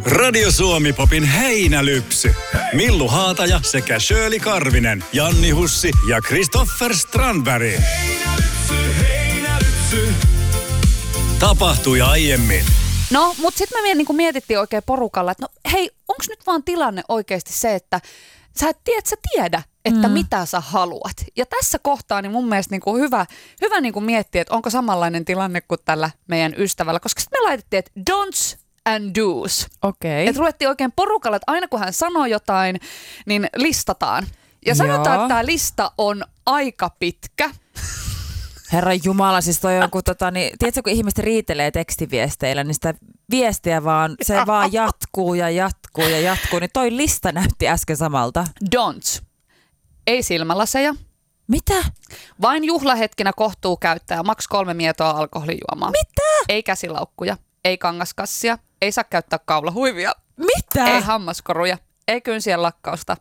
Radio Suomi Popin heinälypsy. Millu Haataja sekä Shirley Karvinen, Janni Hussi ja Kristoffer Strandberg. Heinälypsy. Tapahtui aiemmin. No, mutta sitten me mietittiin oikein porukalla, että no hei, onko nyt vaan tilanne oikeasti se, että sä et tiedä, että mitä sä haluat. Ja tässä kohtaa niin mun mielestä hyvä miettiä, että onko samanlainen tilanne kuin tällä meidän ystävällä. Koska sitten me laitettiin, että don'ts and do's. Okei. Että ruvettiin oikein porukalla, että aina kun hän sanoo jotain, niin listataan. Ja sanotaan, että tämä lista on aika pitkä. Herran Jumala, siis toi on tiedätkö, kun ihmiset riitelee tekstiviesteillä, niin sitä viestiä vaan, se vaan jatkuu, niin toi lista näytti äsken samalta. Don'ts. Ei silmälaseja. Mitä? Vain juhlahetkinä kohtuu käyttää maks 3 mietoa alkoholijuomaa. Mitä? Ei käsilaukkuja, ei kangaskassia, ei saa käyttää kaulahuivia. Mitä? Ei hammaskoruja, ei kynsien lakkausta,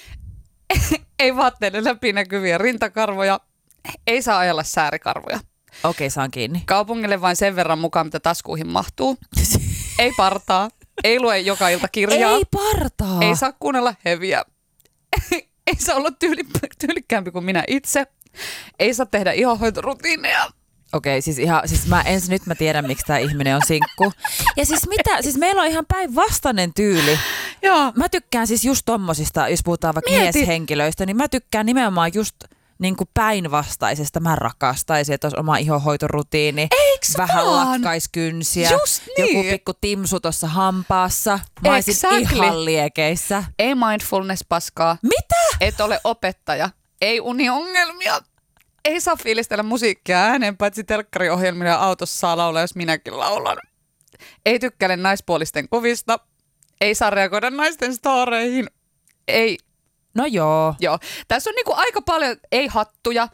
ei vaatteiden läpinäkyviä rintakarvoja, ei saa ajella säärikarvoja. Okei, saan kiinni. Kaupungille vain sen verran mukaan, mitä taskuihin mahtuu. Ei partaa, ei lue joka ilta kirjaa. Ei partaa. Ei saa kuunnella heviä. Ei saa olla tyylikkäämpi kuin minä itse. Ei saa tehdä ihonhoitorutiineja. Okei, siis nyt mä tiedän, miksi tää ihminen on sinkku. Ja siis mitä? Siis meillä on ihan päinvastainen tyyli. Joo. Mä tykkään siis just tommosista, jos puhutaan vaikka mieshenkilöistä, niin mä tykkään nimenomaan just niin kuin päinvastaisesta. Mä rakastaisin, että olisi oma ihonhoitorutiini. Eiks vähän vaan? Lakkais kynsiä. Just niin. Joku pikku timsu tuossa hampaassa. Mä olisin ihan liekeissä. Ei mindfulness-paskaa. Mitä? Et ole opettaja. Ei uniongelmia. Ei saa fiilistellä musiikkia ääneen, paitsi telkkariohjelmilla ja autossa saa laulaa, jos minäkin laulan. Ei tykkäile naispuolisten kuvista. Ei saa reagoida naisten storeihin. Ei. No joo. Joo. Tässä on aika paljon ei-hattuja.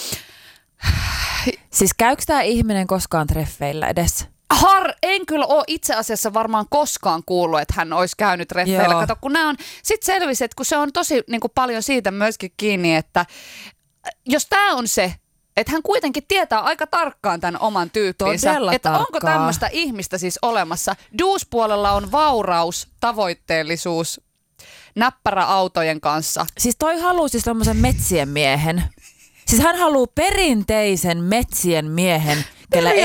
Siis käykö tämä ihminen koskaan treffeillä edes? En kyllä ole itse asiassa varmaan koskaan kuullut, että hän olisi käynyt treffeillä. Kato, kun nämä on, sit selvisi, että kun se on tosi paljon siitä myöskin kiinni, että jos tämä on se, että hän kuitenkin tietää aika tarkkaan tämän oman tyyppinsä, todella että tarkkaa. Onko tämmöistä ihmistä siis olemassa. Do's-puolella on vauraus, tavoitteellisuus, näppärä autojen kanssa. Siis toi haluaa siis tommosen metsien miehen. Siis hän haluaa perinteisen metsien miehen, kellä ei